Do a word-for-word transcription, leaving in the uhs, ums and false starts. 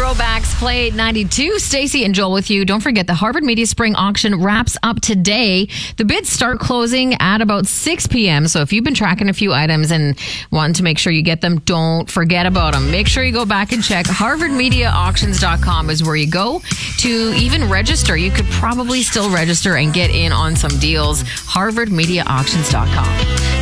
Throwbacks Play ninety-two. Stacey and Joel with you. Don't forget the Harvard Media Spring Auction wraps up today. The bids start closing at about six p.m. So if you've been tracking a few items and want to make sure you get them, don't forget about them. Make sure you go back and check. harvard media auctions dot com is where you go to even register. You could probably still register and get in on some deals. harvard media auctions dot com.